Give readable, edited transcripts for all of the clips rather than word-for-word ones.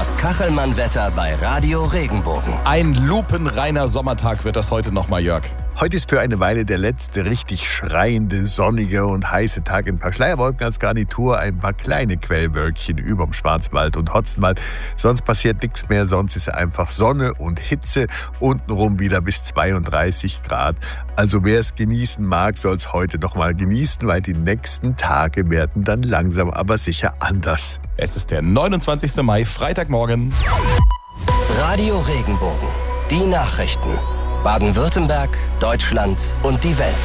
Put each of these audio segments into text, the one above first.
Das Kachelmann-Wetter bei Radio Regenbogen. Ein lupenreiner Sommertag wird das heute nochmal, Jörg. Heute ist für eine Weile der letzte richtig schreiende, sonnige und heiße Tag. Ein paar Schleierwolken als Garnitur, ein paar kleine Quellwölkchen überm Schwarzwald und Hotzenwald. Sonst passiert nichts mehr, sonst ist einfach Sonne und Hitze. Untenrum wieder bis 32 Grad. Also wer es genießen mag, soll es heute noch mal genießen, weil die nächsten Tage werden dann langsam aber sicher anders. Es ist der 29. Mai, Freitagmorgen. Radio Regenbogen. Die Nachrichten. Baden-Württemberg, Deutschland und die Welt.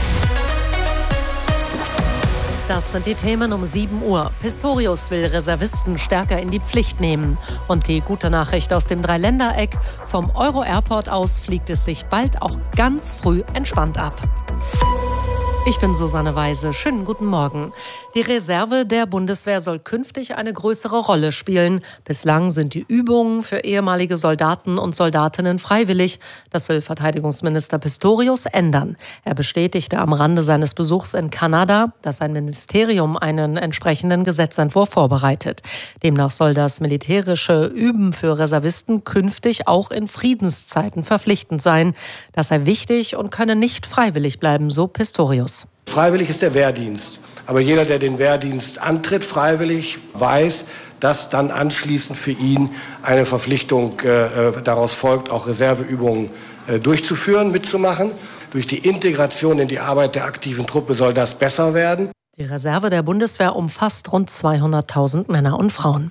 Das sind die Themen um 7 Uhr. Pistorius will Reservisten stärker in die Pflicht nehmen. Und die gute Nachricht aus dem Dreiländereck: Vom Euro-Airport aus fliegt es sich bald auch ganz früh entspannt ab. Ich bin Susanne Weise. Schönen guten Morgen. Die Reserve der Bundeswehr soll künftig eine größere Rolle spielen. Bislang sind die Übungen für ehemalige Soldaten und Soldatinnen freiwillig. Das will Verteidigungsminister Pistorius ändern. Er bestätigte am Rande seines Besuchs in Kanada, dass sein Ministerium einen entsprechenden Gesetzentwurf vorbereitet. Demnach soll das militärische Üben für Reservisten künftig auch in Friedenszeiten verpflichtend sein. Das sei wichtig und könne nicht freiwillig bleiben, so Pistorius. Freiwillig ist der Wehrdienst. Aber jeder, der den Wehrdienst antritt, freiwillig, weiß, dass dann anschließend für ihn eine Verpflichtung daraus folgt, auch Reserveübungen durchzuführen, mitzumachen. Durch die Integration in die Arbeit der aktiven Truppe soll das besser werden. Die Reserve der Bundeswehr umfasst rund 200.000 Männer und Frauen.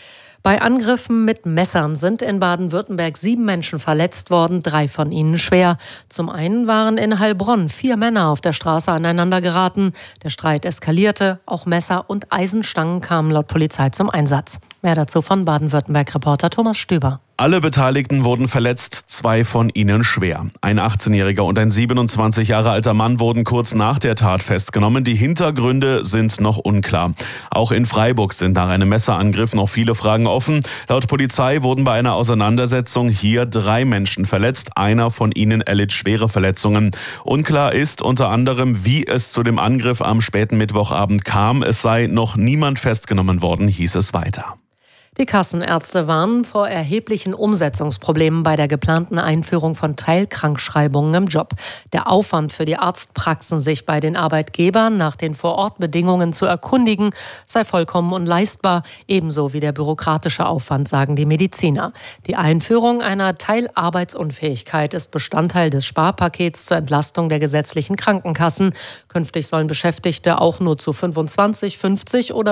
Bei Angriffen mit Messern sind in Baden-Württemberg 7 Menschen verletzt worden, 3 von ihnen schwer. Zum einen waren in Heilbronn 4 Männer auf der Straße aneinander geraten. Der Streit eskalierte, auch Messer und Eisenstangen kamen laut Polizei zum Einsatz. Mehr dazu von Baden-Württemberg-Reporter Thomas Stüber. Alle Beteiligten wurden verletzt, 2 von ihnen schwer. Ein 18-jähriger und ein 27 Jahre alter Mann wurden kurz nach der Tat festgenommen. Die Hintergründe sind noch unklar. Auch in Freiburg sind nach einem Messerangriff noch viele Fragen offen. Laut Polizei wurden bei einer Auseinandersetzung hier 3 Menschen verletzt. Einer von ihnen erlitt schwere Verletzungen. Unklar ist unter anderem, wie es zu dem Angriff am späten Mittwochabend kam. Es sei noch niemand festgenommen worden, hieß es weiter. Die Kassenärzte warnen vor erheblichen Umsetzungsproblemen bei der geplanten Einführung von Teilkrankschreibungen im Job. Der Aufwand für die Arztpraxen, sich bei den Arbeitgebern nach den Vorortbedingungen zu erkundigen, sei vollkommen unleistbar, ebenso wie der bürokratische Aufwand, sagen die Mediziner. Die Einführung einer Teilarbeitsunfähigkeit ist Bestandteil des Sparpakets zur Entlastung der gesetzlichen Krankenkassen. Künftig sollen Beschäftigte auch nur zu 25, 50 oder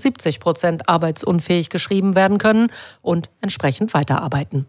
75% arbeitsunfähig geschrieben werden können und entsprechend weiterarbeiten.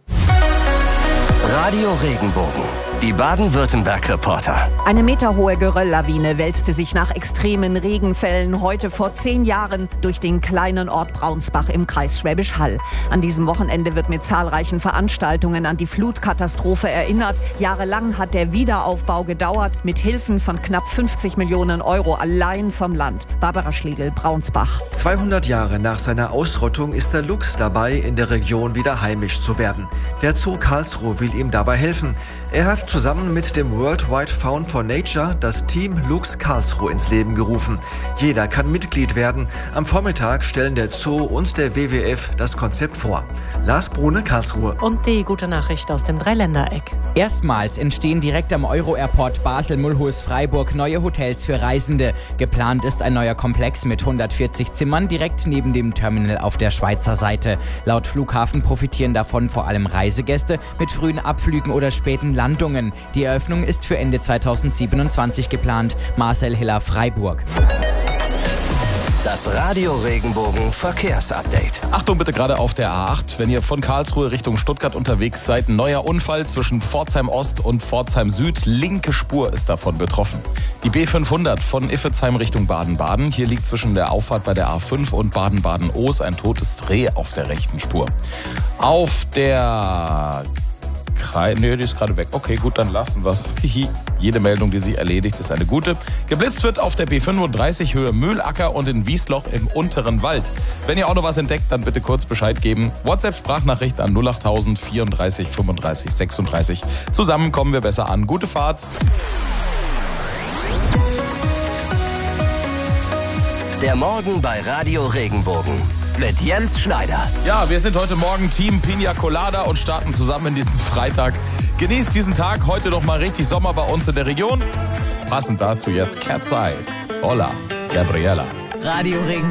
Radio Regenbogen. Die Baden-Württemberg-Reporter. Eine meterhohe Gerölllawine wälzte sich nach extremen Regenfällen heute vor 10 Jahren durch den kleinen Ort Braunsbach im Kreis Schwäbisch Hall. An diesem Wochenende wird mit zahlreichen Veranstaltungen an die Flutkatastrophe erinnert. Jahrelang hat der Wiederaufbau gedauert, mit Hilfen von knapp 50 Millionen Euro allein vom Land. Barbara Schlegel, Braunsbach. 200 Jahre nach seiner Ausrottung ist der Luchs dabei, in der Region wieder heimisch zu werden. Der Zoo Karlsruhe will ihm dabei helfen. Er hat zusammen mit dem Worldwide Fund for Nature das Team Luchs Karlsruhe ins Leben gerufen. Jeder kann Mitglied werden. Am Vormittag stellen der Zoo und der WWF das Konzept vor. Lars Brune, Karlsruhe. Und die gute Nachricht aus dem Dreiländereck. Erstmals entstehen direkt am Euro-Airport Basel-Mulhouse-Freiburg neue Hotels für Reisende. Geplant ist ein neuer Komplex mit 140 Zimmern direkt neben dem Terminal auf der Schweizer Seite. Laut Flughafen profitieren davon vor allem Reisegäste mit frühen Abflügen oder späten Landungen. Die Eröffnung ist für Ende 2027 geplant. Marcel Hiller, Freiburg. Das Radio Regenbogen Verkehrsupdate. Achtung bitte gerade auf der A8, wenn ihr von Karlsruhe Richtung Stuttgart unterwegs seid. Ein neuer Unfall zwischen Pforzheim Ost und Pforzheim Süd. Linke Spur ist davon betroffen. Die B500 von Iffezheim Richtung Baden-Baden. Hier liegt zwischen der Auffahrt bei der A5 und Baden-Baden-Oos ein totes Reh auf der rechten Spur. Auf der die ist gerade weg. Okay, gut, dann lassen wir es. Jede Meldung, die sich erledigt, ist eine gute. Geblitzt wird auf der B35 Höhe Mühlacker und in Wiesloch im unteren Wald. Wenn ihr auch noch was entdeckt, dann bitte kurz Bescheid geben. WhatsApp-Sprachnachricht an 08000 34 35 36. Zusammen kommen wir besser an. Gute Fahrt. Der Morgen bei Radio Regenbogen. mit Jens Schneider. Ja, wir sind heute Morgen Team Pina Colada und starten zusammen in diesen Freitag. Genießt diesen Tag, heute noch mal richtig Sommer bei uns in der Region. Passend dazu jetzt Cat's Eye. Hola, Gabriela. Radio Regenbogen.